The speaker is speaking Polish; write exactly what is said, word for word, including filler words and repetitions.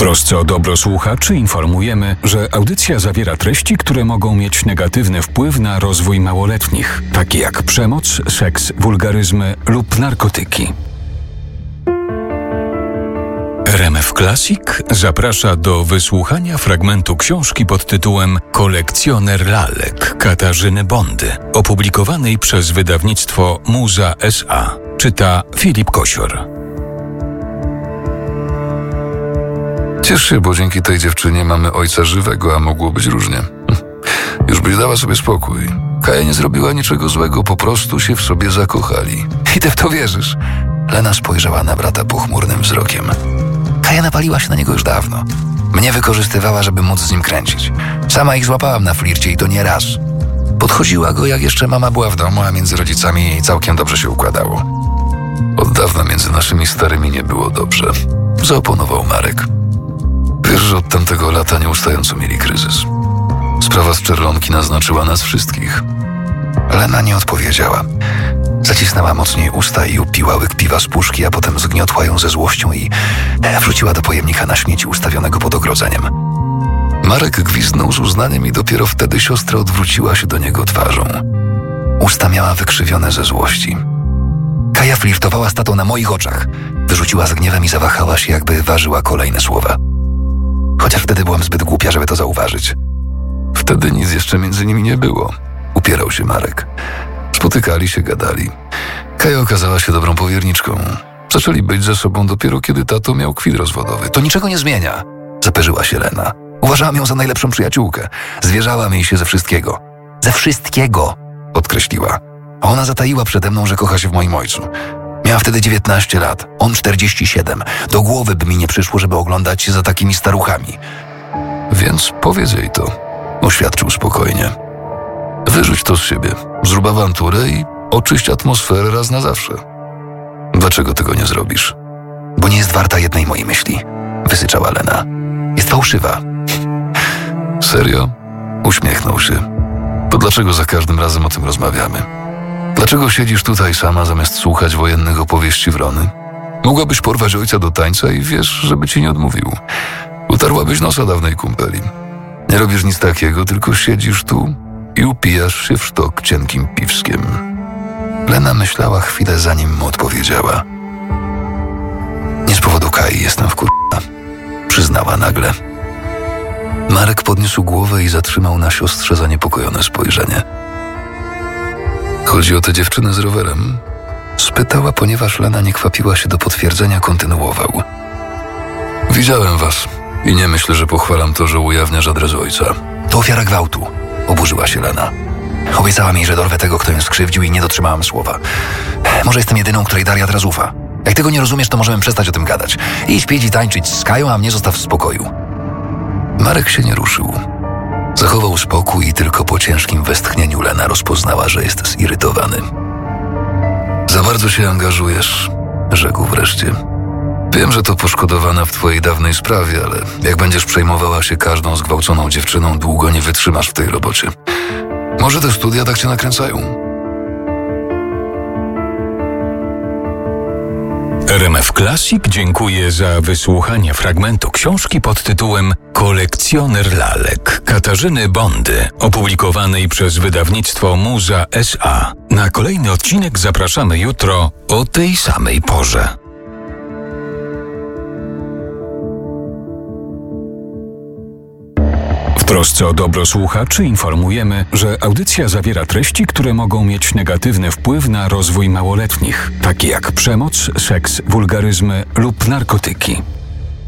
trosce o dobro słuchaczy informujemy, że audycja zawiera treści, które mogą mieć negatywny wpływ na rozwój małoletnich, takie jak przemoc, seks, wulgaryzmy lub narkotyki. R M F Classic zaprasza do wysłuchania fragmentu książki pod tytułem Kolekcjoner lalek Katarzyny Bondy, opublikowanej przez wydawnictwo Muza S A. Czyta Filip Kosior. Ciesz się, bo dzięki tej dziewczynie mamy ojca żywego, a mogło być różnie. Już byś dała sobie spokój. Kaja nie zrobiła niczego złego, po prostu się w sobie zakochali. I ty w to wierzysz? Lena spojrzała na brata pochmurnym wzrokiem. Kaja napaliła się na niego już dawno. Mnie wykorzystywała, żeby móc z nim kręcić. Sama ich złapałam na flircie i to nie raz. Podchodziła go, jak jeszcze mama była w domu, a między rodzicami jej całkiem dobrze się układało. Od dawna między naszymi starymi nie było dobrze. Zaoponował Marek. Wiesz, że od tamtego lata nieustająco mieli kryzys. Sprawa z Czerwonki naznaczyła nas wszystkich. Lena nie odpowiedziała. Zacisnęła mocniej usta i upiła łyk piwa z puszki, a potem zgniotła ją ze złością i wrzuciła do pojemnika na śmieci ustawionego pod ogrodzeniem. Marek gwizdnął z uznaniem i dopiero wtedy siostra odwróciła się do niego twarzą. Usta miała wykrzywione ze złości. Kaja flirtowała z tatą na moich oczach. Wyrzuciła z gniewem i zawahała się, jakby ważyła kolejne słowa. Chociaż wtedy byłam zbyt głupia, żeby to zauważyć. Wtedy nic jeszcze między nimi nie było. Upierał się Marek. Spotykali się, gadali. Kaja okazała się dobrą powierniczką. Zaczęli być ze sobą dopiero kiedy tato miał kwit rozwodowy. To niczego nie zmienia, zaperzyła się Lena. Uważałam ją za najlepszą przyjaciółkę. Zwierzałam jej się ze wszystkiego. Ze wszystkiego, podkreśliła. A ona zataiła przede mną, że kocha się w moim ojcu. Miała wtedy dziewiętnaście lat, on czterdzieści siedem. Do głowy by mi nie przyszło, żeby oglądać się za takimi staruchami. Więc powiedz jej to, oświadczył spokojnie. Wyrzuć to z siebie, zrób awanturę i oczyść atmosferę raz na zawsze. Dlaczego tego nie zrobisz? Bo nie jest warta jednej mojej myśli, wysyczała Lena. Jest fałszywa. Serio? Uśmiechnął się. To dlaczego za każdym razem o tym rozmawiamy? Dlaczego siedzisz tutaj sama, zamiast słuchać wojennych opowieści Wrony? Mogłabyś porwać ojca do tańca i wiesz, żeby ci nie odmówił. Utarłabyś nosa dawnej kumpeli. Nie robisz nic takiego, tylko siedzisz tu i upijasz się w sztok cienkim piwskiem. Lena myślała chwilę, zanim mu odpowiedziała. Nie z powodu Kai jestem wkurwiona, przyznała nagle. Marek podniósł głowę i zatrzymał na siostrze zaniepokojone spojrzenie. Chodzi o tę dziewczynę z rowerem? Spytała, ponieważ Lena nie kwapiła się do potwierdzenia, kontynuował. Widziałem was i nie myślę, że pochwalam to, że ujawniasz adres ojca. To ofiara gwałtu, oburzyła się Lena. Obiecała mi, że dorwę tego, kto ją skrzywdził i nie dotrzymałam słowa. Może jestem jedyną, której Daria teraz ufa. Jak tego nie rozumiesz, to możemy przestać o tym gadać. Idź pić i tańczyć z Kają, a mnie zostaw w spokoju. Marek się nie ruszył. Zachował spokój i tylko po ciężkim westchnieniu Lena rozpoznała, że jest zirytowany. Za bardzo się angażujesz, rzekł wreszcie. Wiem, że to poszkodowana w twojej dawnej sprawie, ale jak będziesz przejmowała się każdą zgwałconą dziewczyną, długo nie wytrzymasz w tej robocie. Może te studia tak cię nakręcają? R M F Classic dziękuję za wysłuchanie fragmentu książki pod tytułem Kolekcjoner lalek Katarzyny Bondy, opublikowanej przez wydawnictwo Muza S A. Na kolejny odcinek zapraszamy jutro o tej samej porze. W trosce o dobro słuchaczy informujemy, że audycja zawiera treści, które mogą mieć negatywny wpływ na rozwój małoletnich, takie jak przemoc, seks, wulgaryzmy lub narkotyki.